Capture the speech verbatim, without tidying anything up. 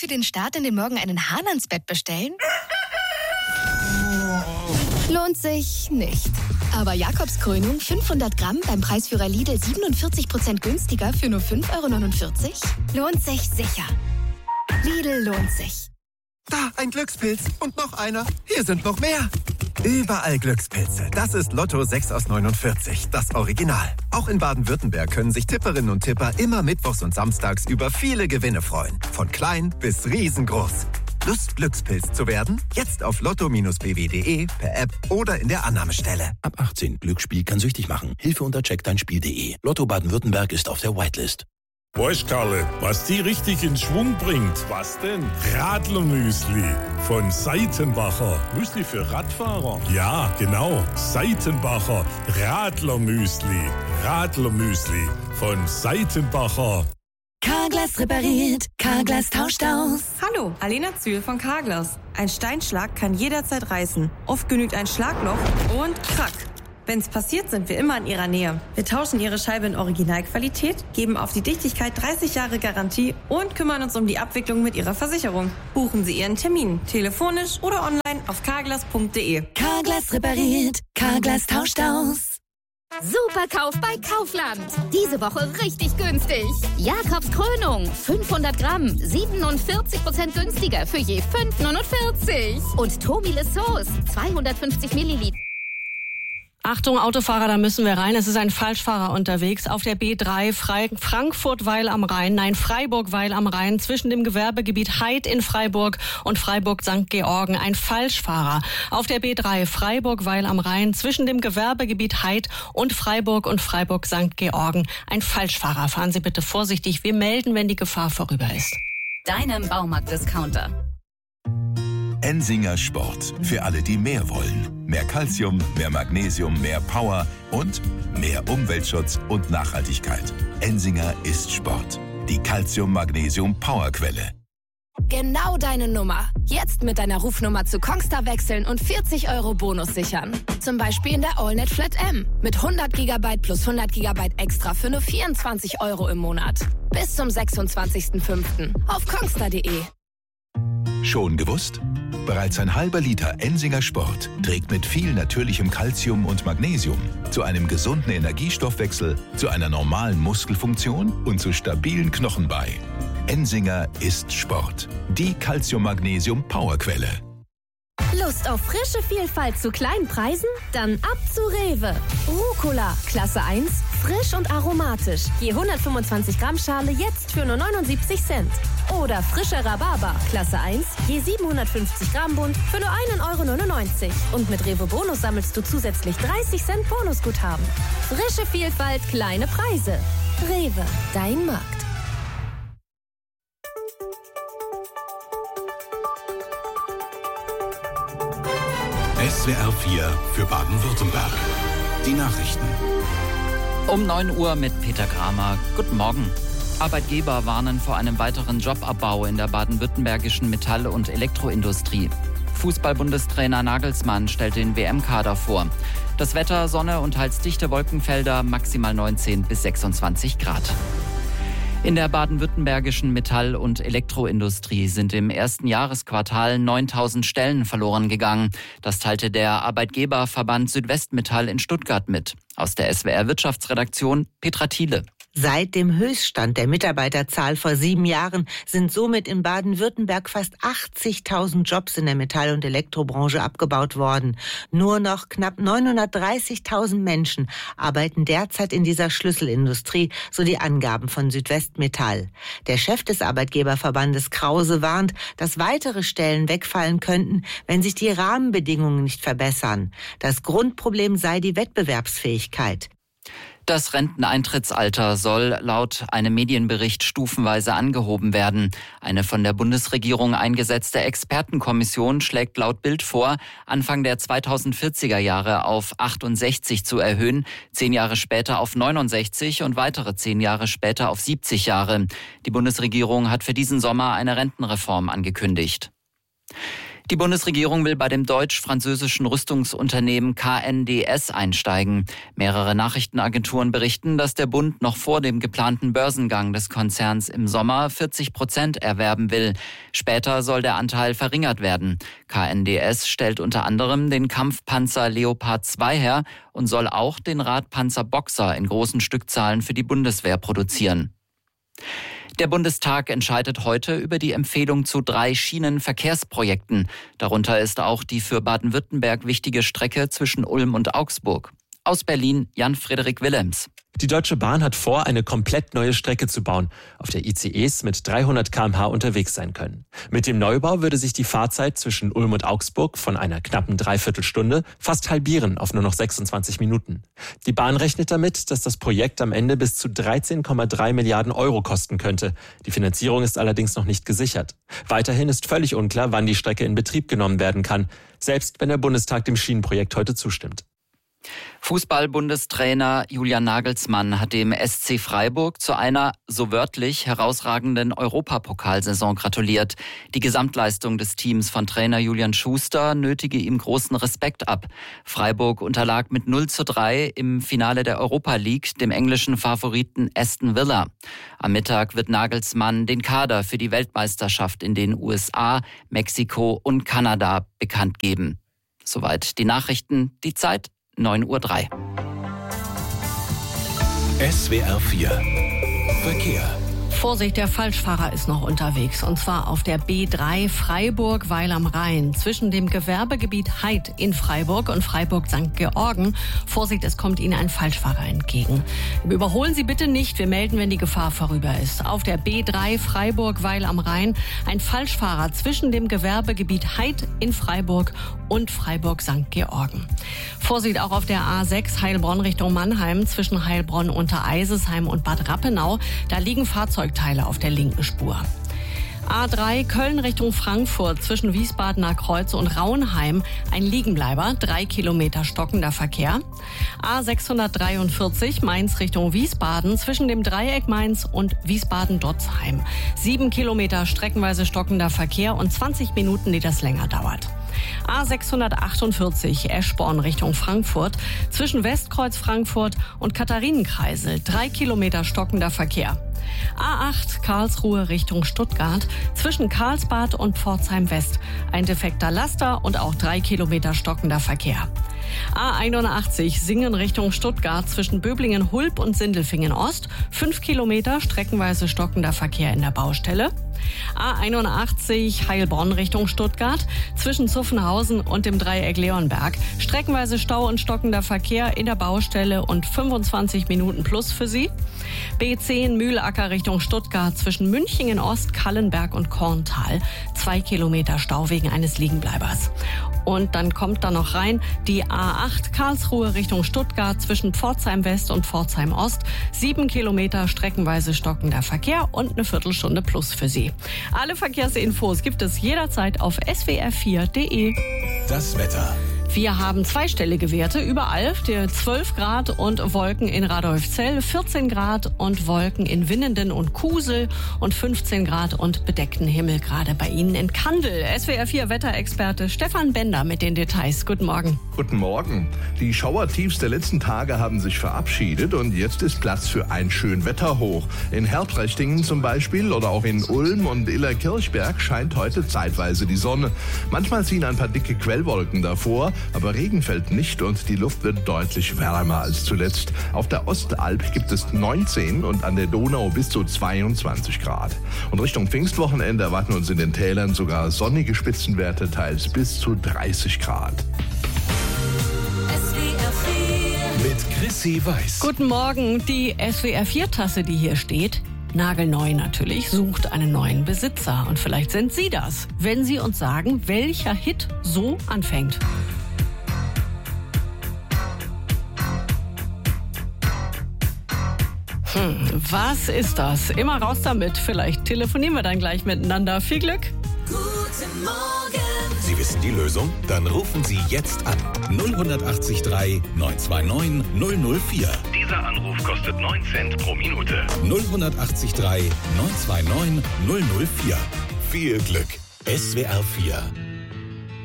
Für den Start in den Morgen einen Hahn ans Bett bestellen? Lohnt sich nicht. Aber Jakobskrönung fünfhundert Gramm beim Preisführer Lidl siebenundvierzig Prozent günstiger für nur fünf Euro neunundvierzig? Lohnt sich sicher. Lidl lohnt sich. Da, ein Glückspilz. Und noch einer. Hier sind noch mehr. Überall Glückspilze. Das ist Lotto sechs aus neunundvierzig, das Original. Auch in Baden-Württemberg können sich Tipperinnen und Tipper immer mittwochs und samstags über viele Gewinne freuen. Von klein bis riesengroß. Lust, Glückspilz zu werden? Jetzt auf lotto b w punkt de, per App oder in der Annahmestelle. Ab achtzehn. Glücksspiel kann süchtig machen. Hilfe unter check dein spiel punkt de. Lotto Baden-Württemberg ist auf der Whitelist. Weißt Karle, was die richtig in Schwung bringt? Was denn? Radlermüsli von Seitenbacher. Müsli für Radfahrer? Ja, genau. Seitenbacher Radlermüsli. Radlermüsli von Seitenbacher. Carglass repariert, Carglass tauscht aus. Hallo, Alena Zühl von Carglass. Ein Steinschlag kann jederzeit reißen. Oft genügt ein Schlagloch und krack. Wenn's passiert, sind wir immer in Ihrer Nähe. Wir tauschen Ihre Scheibe in Originalqualität, geben auf die Dichtigkeit dreißig Jahre Garantie und kümmern uns um die Abwicklung mit Ihrer Versicherung. Buchen Sie Ihren Termin, telefonisch oder online auf carglass punkt de. Carglass repariert, Carglass tauscht aus. Superkauf bei Kaufland. Diese Woche richtig günstig. Jakobskrönung, fünfhundert Gramm, siebenundvierzig Prozent günstiger für je fünf Euro neunundvierzig. Und Tobile Sauce, zweihundertfünfzig Milliliter. Achtung, Autofahrer, da müssen wir rein. Es ist ein Falschfahrer unterwegs auf der B drei Frankfurt-Weil am Rhein, nein, Freiburg-Weil am Rhein, zwischen dem Gewerbegebiet Heid in Freiburg und Freiburg-Sankt Georgen. Ein Falschfahrer auf der B drei Freiburg-Weil am Rhein, zwischen dem Gewerbegebiet Heid und Freiburg und Freiburg-Sankt Georgen. Ein Falschfahrer. Fahren Sie bitte vorsichtig. Wir melden, wenn die Gefahr vorüber ist. Deinem Baumarkt-Discounter. Ensinger Sport. Für alle, die mehr wollen. Mehr Calcium, mehr Magnesium, mehr Power und mehr Umweltschutz und Nachhaltigkeit. Ensinger ist Sport. Die Calcium-Magnesium-Powerquelle. Genau deine Nummer. Jetzt mit deiner Rufnummer zu Kongstar wechseln und vierzig Euro Bonus sichern. Zum Beispiel in der AllNet Flat M. Mit hundert Gigabyte plus hundert Gigabyte extra für nur vierundzwanzig Euro im Monat. Bis zum sechsundzwanzigsten fünften auf kongstar punkt de. Schon gewusst? Bereits ein halber Liter Ensinger Sport trägt mit viel natürlichem Calcium und Magnesium zu einem gesunden Energiestoffwechsel, zu einer normalen Muskelfunktion und zu stabilen Knochen bei. Ensinger ist Sport. Die Calcium-Magnesium-Powerquelle. Lust auf frische Vielfalt zu kleinen Preisen? Dann ab zu Rewe. Rucola, Klasse eins, frisch und aromatisch. Je hundertfünfundzwanzig Gramm Schale jetzt für nur neunundsiebzig Cent. Oder frischer Rhabarber, Klasse eins, je siebenhundertfünfzig Gramm Bund für nur ein Euro neunundneunzig. Und mit Rewe Bonus sammelst du zusätzlich dreißig Cent Bonusguthaben. Frische Vielfalt, kleine Preise. Rewe, dein Markt. S W R vier für Baden-Württemberg. Die Nachrichten. Um neun Uhr mit Peter Kramer. Guten Morgen. Arbeitgeber warnen vor einem weiteren Jobabbau in der baden-württembergischen Metall- und Elektroindustrie. Fußball-Bundestrainer Nagelsmann stellt den W M-Kader vor. Das Wetter, Sonne und teils dichte Wolkenfelder, maximal neunzehn bis sechsundzwanzig Grad. In der baden-württembergischen Metall- und Elektroindustrie sind im ersten Jahresquartal neuntausend Stellen verloren gegangen. Das teilte der Arbeitgeberverband Südwestmetall in Stuttgart mit. Aus der S W R Wirtschaftsredaktion Petra Thiele. Seit dem Höchststand der Mitarbeiterzahl vor sieben Jahren sind somit in Baden-Württemberg fast achtzigtausend Jobs in der Metall- und Elektrobranche abgebaut worden. Nur noch knapp neunhundertdreißigtausend Menschen arbeiten derzeit in dieser Schlüsselindustrie, so die Angaben von Südwestmetall. Der Chef des Arbeitgeberverbandes Krause warnt, dass weitere Stellen wegfallen könnten, wenn sich die Rahmenbedingungen nicht verbessern. Das Grundproblem sei die Wettbewerbsfähigkeit. Das Renteneintrittsalter soll laut einem Medienbericht stufenweise angehoben werden. Eine von der Bundesregierung eingesetzte Expertenkommission schlägt laut Bild vor, Anfang der zweitausendvierziger Jahre auf achtundsechzig zu erhöhen, zehn Jahre später auf neunundsechzig und weitere zehn Jahre später auf siebzig Jahre. Die Bundesregierung hat für diesen Sommer eine Rentenreform angekündigt. Die Bundesregierung will bei dem deutsch-französischen Rüstungsunternehmen K N D S einsteigen. Mehrere Nachrichtenagenturen berichten, dass der Bund noch vor dem geplanten Börsengang des Konzerns im Sommer vierzig Prozent erwerben will. Später soll der Anteil verringert werden. K N D S stellt unter anderem den Kampfpanzer Leopard zwei her und soll auch den Radpanzer Boxer in großen Stückzahlen für die Bundeswehr produzieren. Der Bundestag entscheidet heute über die Empfehlung zu drei Schienenverkehrsprojekten. Darunter ist auch die für Baden-Württemberg wichtige Strecke zwischen Ulm und Augsburg. Aus Berlin Jan-Frederik Willems. Die Deutsche Bahn hat vor, eine komplett neue Strecke zu bauen, auf der I C Es mit dreihundert Kilometer pro Stunde unterwegs sein können. Mit dem Neubau würde sich die Fahrzeit zwischen Ulm und Augsburg von einer knappen Dreiviertelstunde fast halbieren auf nur noch sechsundzwanzig Minuten. Die Bahn rechnet damit, dass das Projekt am Ende bis zu dreizehn Komma drei Milliarden Euro kosten könnte. Die Finanzierung ist allerdings noch nicht gesichert. Weiterhin ist völlig unklar, wann die Strecke in Betrieb genommen werden kann, selbst wenn der Bundestag dem Schienenprojekt heute zustimmt. Fußball-Bundestrainer Julian Nagelsmann hat dem S C Freiburg zu einer, so wörtlich, herausragenden Europapokalsaison gratuliert. Die Gesamtleistung des Teams von Trainer Julian Schuster nötige ihm großen Respekt ab. Freiburg unterlag mit null zu drei im Finale der Europa League dem englischen Favoriten Aston Villa. Am Mittag wird Nagelsmann den Kader für die Weltmeisterschaft in den U S A, Mexiko und Kanada bekannt geben. Soweit die Nachrichten, die Zeit neun Uhr drei. S W R vier Verkehr. Vorsicht, der Falschfahrer ist noch unterwegs. Und zwar auf der B drei Freiburg-Weil am Rhein. Zwischen dem Gewerbegebiet Heid in Freiburg und Freiburg-Sankt Georgen. Vorsicht, es kommt Ihnen ein Falschfahrer entgegen. Überholen Sie bitte nicht. Wir melden, wenn die Gefahr vorüber ist. Auf der B drei Freiburg-Weil am Rhein ein Falschfahrer zwischen dem Gewerbegebiet Heid in Freiburg und Freiburg-Sankt Georgen. Vorsicht auch auf der A sechs Heilbronn Richtung Mannheim zwischen Heilbronn unter Eisesheim und Bad Rappenau. Da liegen Fahrzeugteile auf der linken Spur. A drei Köln Richtung Frankfurt zwischen Wiesbadener Kreuz und Raunheim ein Liegenbleiber, drei Kilometer stockender Verkehr. A sechshundertdreiundvierzig Mainz Richtung Wiesbaden zwischen dem Dreieck Mainz und Wiesbaden-Dotzheim. Sieben Kilometer streckenweise stockender Verkehr und zwanzig Minuten, die das länger dauert. A sechshundertachtundvierzig Eschborn Richtung Frankfurt zwischen Westkreuz Frankfurt und Katharinenkreisel, drei Kilometer stockender Verkehr. A acht Karlsruhe Richtung Stuttgart zwischen Karlsbad und Pforzheim West. Ein defekter Laster und auch drei Kilometer stockender Verkehr. A einundachtzig Singen Richtung Stuttgart zwischen Böblingen-Hulb und Sindelfingen Ost. Fünf Kilometer streckenweise stockender Verkehr in der Baustelle. A einundachtzig Heilbronn Richtung Stuttgart zwischen Zuffenhausen und dem Dreieck Leonberg. Streckenweise Stau und stockender Verkehr in der Baustelle und fünfundzwanzig Minuten plus für Sie. B zehn Mühlacker Richtung Stuttgart zwischen Münchingen Ost, Kallenberg und Korntal. Zwei Kilometer Stau wegen eines Liegenbleibers. Und dann kommt da noch rein die A acht Karlsruhe Richtung Stuttgart zwischen Pforzheim West und Pforzheim Ost. Sieben Kilometer streckenweise stockender Verkehr und eine Viertelstunde plus für Sie. Alle Verkehrsinfos gibt es jederzeit auf s w r vier punkt d e. Das Wetter. Wir haben zweistellige Werte überall. Der zwölf Grad und Wolken in Radolfzell, vierzehn Grad und Wolken in Winnenden und Kusel und fünfzehn Grad und bedeckten Himmel gerade bei Ihnen in Kandel. S W R vier Wetterexperte Stefan Bender mit den Details. Guten Morgen. Guten Morgen. Die Schauertiefs der letzten Tage haben sich verabschiedet und jetzt ist Platz für ein Schönwetterhoch. In Herbrechtingen zum Beispiel oder auch in Ulm und Illerkirchberg scheint heute zeitweise die Sonne. Manchmal ziehen ein paar dicke Quellwolken davor. Aber Regen fällt nicht und die Luft wird deutlich wärmer als zuletzt. Auf der Ostalb gibt es neunzehn und an der Donau bis zu zweiundzwanzig Grad. Und Richtung Pfingstwochenende erwarten uns in den Tälern sogar sonnige Spitzenwerte, teils bis zu dreißig Grad. Mit Chrissy Weiß. Guten Morgen. Die S W R vier Tasse, die hier steht, nagelneu natürlich, sucht einen neuen Besitzer. Und vielleicht sind Sie das, wenn Sie uns sagen, welcher Hit so anfängt. Hm, was ist das? Immer raus damit. Vielleicht telefonieren wir dann gleich miteinander. Viel Glück. Guten Morgen. Sie wissen die Lösung? Dann rufen Sie jetzt an. null acht drei neun zwei neun null null vier. Dieser Anruf kostet neun Cent pro Minute. null acht drei neun zwei neun null null vier. Viel Glück. S W R vier